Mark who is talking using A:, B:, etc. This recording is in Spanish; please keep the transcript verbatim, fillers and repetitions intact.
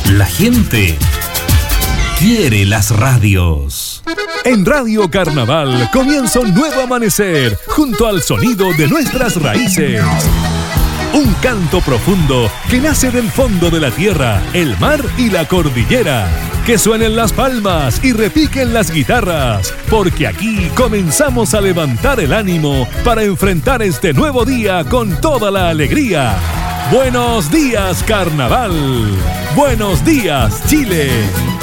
A: La gente quiere las radios.
B: En Radio Carnaval comienza un nuevo amanecer junto al sonido de nuestras raíces. Un canto profundo que nace del fondo de la tierra, el mar y la cordillera. Que suenen las palmas y repiquen las guitarras, porque aquí comenzamos a levantar el ánimo para enfrentar este nuevo día con toda la alegría. Buenos días, Carnaval. Buenos días, Chile.